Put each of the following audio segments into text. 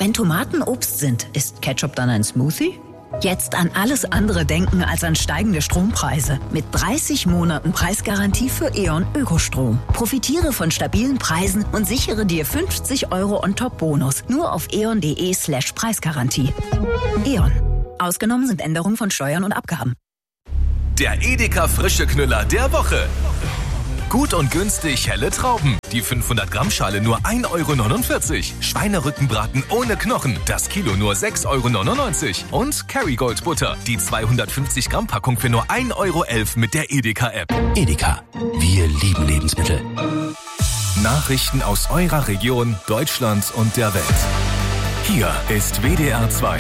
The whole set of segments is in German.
Wenn Tomaten Obst sind, ist Ketchup dann ein Smoothie? Jetzt an alles andere denken als an steigende Strompreise. Mit 30 Monaten Preisgarantie für E.ON Ökostrom. Profitiere von stabilen Preisen und sichere dir 50 € on-top-Bonus. Nur auf eon.de/Preisgarantie. E.ON. Ausgenommen sind Änderungen von Steuern und Abgaben. Der Edeka frische Knüller der Woche. Gut und günstig helle Trauben. Die 500-Gramm-Schale nur 1,49 €. Schweinerückenbraten ohne Knochen. Das Kilo nur 6,99 €. Und Kerrygold Butter. Die 250-Gramm-Packung für nur 1,11 € mit der Edeka-App. Edeka. Wir lieben Lebensmittel. Nachrichten aus eurer Region, Deutschland und der Welt. Hier ist WDR 2.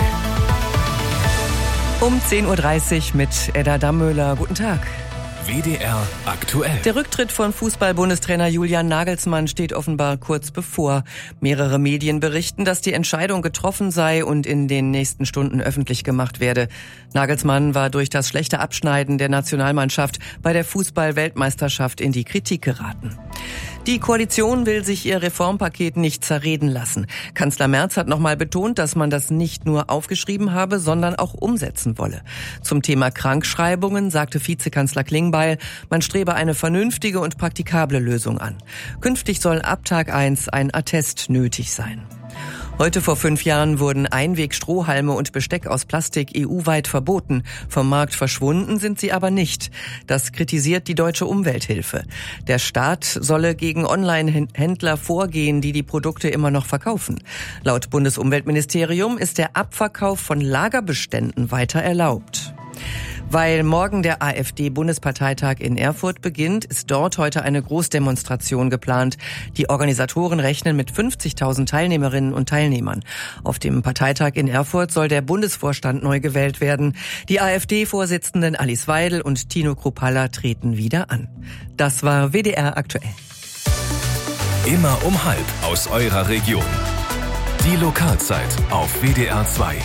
Um 10:30 Uhr mit Edda Dammöhler. Guten Tag. WDR aktuell. Der Rücktritt von Fußball-Bundestrainer Julian Nagelsmann steht offenbar kurz bevor. Mehrere Medien berichten, dass die Entscheidung getroffen sei und in den nächsten Stunden öffentlich gemacht werde. Nagelsmann war durch das schlechte Abschneiden der Nationalmannschaft bei der Fußball-Weltmeisterschaft in die Kritik geraten. Die Koalition will sich ihr Reformpaket nicht zerreden lassen. Kanzler Merz hat nochmal betont, dass man das nicht nur aufgeschrieben habe, sondern auch umsetzen wolle. Zum Thema Krankschreibungen sagte Vizekanzler Klingbeil, man strebe eine vernünftige und praktikable Lösung an. Künftig soll ab Tag 1 ein Attest nötig sein. Heute vor 5 Jahren wurden Einwegstrohhalme und Besteck aus Plastik EU-weit verboten. Vom Markt verschwunden sind sie aber nicht. Das kritisiert die Deutsche Umwelthilfe. Der Staat solle gegen Online-Händler vorgehen, die die Produkte immer noch verkaufen. Laut Bundesumweltministerium ist der Abverkauf von Lagerbeständen weiter erlaubt. Weil morgen der AfD-Bundesparteitag in Erfurt beginnt, ist dort heute eine Großdemonstration geplant. Die Organisatoren rechnen mit 50.000 Teilnehmerinnen und Teilnehmern. Auf dem Parteitag in Erfurt soll der Bundesvorstand neu gewählt werden. Die AfD-Vorsitzenden Alice Weidel und Tino Kruppalla treten wieder an. Das war WDR aktuell. Immer um 12:30 aus eurer Region. Die Lokalzeit auf WDR 2.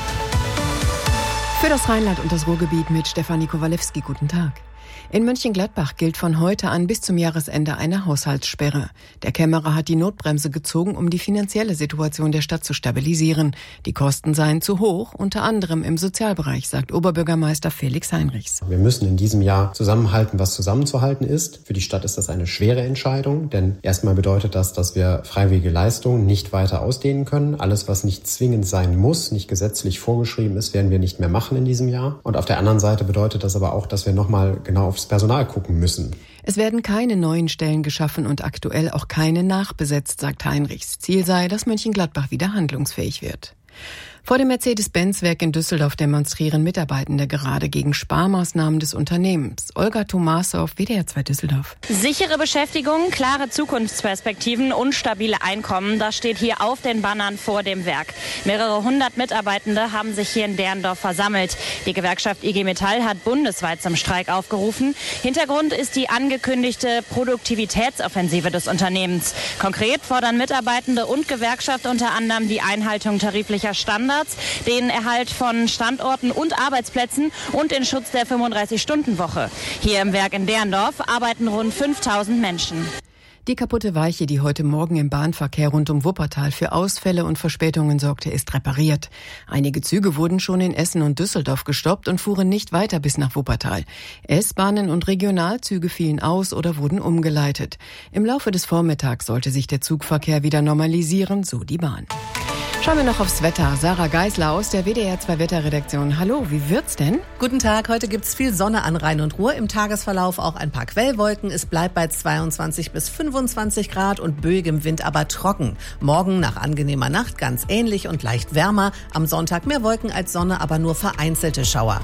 Für das Rheinland und das Ruhrgebiet mit Stefanie Kowalewski. Guten Tag. In Mönchengladbach gilt von heute an bis zum Jahresende eine Haushaltssperre. Der Kämmerer hat die Notbremse gezogen, um die finanzielle Situation der Stadt zu stabilisieren. Die Kosten seien zu hoch, unter anderem im Sozialbereich, sagt Oberbürgermeister Felix Heinrichs. Wir müssen in diesem Jahr zusammenhalten, was zusammenzuhalten ist. Für die Stadt ist das eine schwere Entscheidung, denn erstmal bedeutet das, dass wir freiwillige Leistungen nicht weiter ausdehnen können. Alles, was nicht zwingend sein muss, nicht gesetzlich vorgeschrieben ist, werden wir nicht mehr machen in diesem Jahr. Und auf der anderen Seite bedeutet das aber auch, dass wir nochmal genau aufs Personal gucken müssen. Es werden keine neuen Stellen geschaffen und aktuell auch keine nachbesetzt, sagt Heinrichs. Ziel sei, dass Mönchengladbach wieder handlungsfähig wird. Vor dem Mercedes-Benz-Werk in Düsseldorf demonstrieren Mitarbeitende gerade gegen Sparmaßnahmen des Unternehmens. Olga Tomasow, WDR 2 Düsseldorf. Sichere Beschäftigung, klare Zukunftsperspektiven und stabile Einkommen. Das steht hier auf den Bannern vor dem Werk. Mehrere 100 Mitarbeitende haben sich hier in Derndorf versammelt. Die Gewerkschaft IG Metall hat bundesweit zum Streik aufgerufen. Hintergrund ist die angekündigte Produktivitätsoffensive des Unternehmens. Konkret fordern Mitarbeitende und Gewerkschaft unter anderem die Einhaltung tariflicher Standards, den Erhalt von Standorten und Arbeitsplätzen und den Schutz der 35-Stunden-Woche. Hier im Werk in Derndorf arbeiten rund 5.000 Menschen. Die kaputte Weiche, die heute Morgen im Bahnverkehr rund um Wuppertal für Ausfälle und Verspätungen sorgte, ist repariert. Einige Züge wurden schon in Essen und Düsseldorf gestoppt und fuhren nicht weiter bis nach Wuppertal. S-Bahnen und Regionalzüge fielen aus oder wurden umgeleitet. Im Laufe des Vormittags sollte sich der Zugverkehr wieder normalisieren, so die Bahn. Schauen wir noch aufs Wetter. Sarah Geisler aus der WDR 2 Wetterredaktion. Hallo, wie wird's denn? Guten Tag, heute gibt's viel Sonne an Rhein und Ruhr. Im Tagesverlauf auch ein paar Quellwolken. Es bleibt bei 22 bis 25 Grad und böigem Wind, aber trocken. Morgen nach angenehmer Nacht ganz ähnlich und leicht wärmer. Am Sonntag mehr Wolken als Sonne, aber nur vereinzelte Schauer.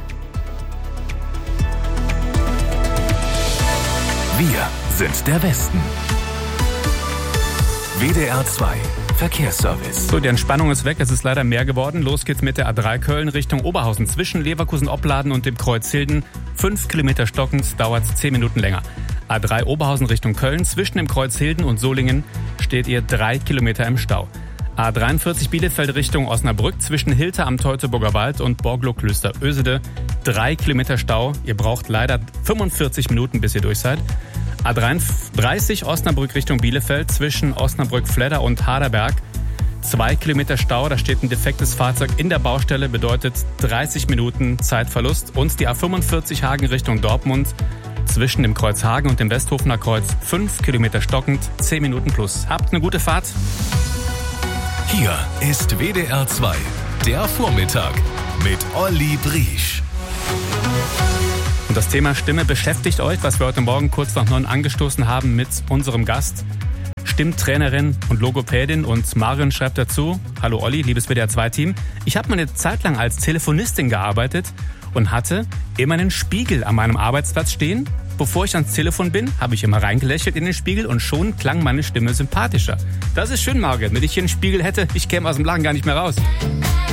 Wir sind der Westen. WDR 2 Verkehrsservice. So, die Entspannung ist weg. Es ist leider mehr geworden. Los geht's mit der A3 Köln Richtung Oberhausen. Zwischen Leverkusen-Opladen und dem Kreuz Hilden. 5 Kilometer stockend, dauert 10 Minuten länger. A3 Oberhausen Richtung Köln. Zwischen dem Kreuz Hilden und Solingen steht ihr 3 Kilometer im Stau. A43 Bielefeld Richtung Osnabrück. Zwischen Hilter am Teutoburger Wald und Borglo-Klöster-Ösede. 3 Kilometer Stau. Ihr braucht leider 45 Minuten, bis ihr durch seid. A33 Osnabrück Richtung Bielefeld zwischen Osnabrück-Fledder und Harderberg 2 Kilometer Stau, da steht ein defektes Fahrzeug in der Baustelle, bedeutet 30 Minuten Zeitverlust. Und die A45 Hagen Richtung Dortmund, zwischen dem Kreuz Hagen und dem Westhofener Kreuz 5 Kilometer stockend, 10 Minuten plus. Habt eine gute Fahrt. Hier ist WDR 2, der Vormittag mit Olli Briesch. Und das Thema Stimme beschäftigt euch, was wir heute Morgen kurz nach 9 angestoßen haben mit unserem Gast, Stimmtrainerin und Logopädin. Und Marion schreibt dazu: Hallo Olli, liebes WDR 2-Team. Ich habe mal eine Zeit lang als Telefonistin gearbeitet und hatte immer einen Spiegel an meinem Arbeitsplatz stehen. Bevor ich ans Telefon bin, habe ich immer reingelächelt in den Spiegel und schon klang meine Stimme sympathischer. Das ist schön, Marion. Wenn ich hier einen Spiegel hätte, ich käme aus dem Lachen gar nicht mehr raus.